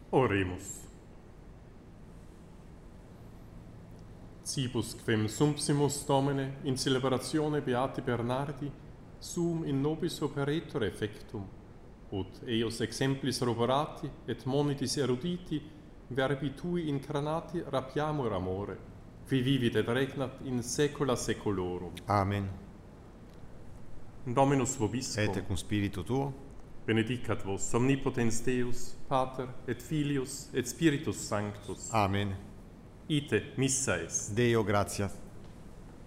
Oremus. Cibus quem sumpsimus Domine in celebratione Beati Bernardi sum in nobis operetur effectum, ut eius exemplis roborati et monitis eruditi verbi tui incarnati rapiamur amore, qui vivit et regnat in saecula saeculorum. Amen. Dominus vobiscum. Et cum spiritu tuo. Benedicat vos omnipotens Deus, Pater et Filius et Spiritus Sanctus. Amen. Ite missa est. Deo gratias.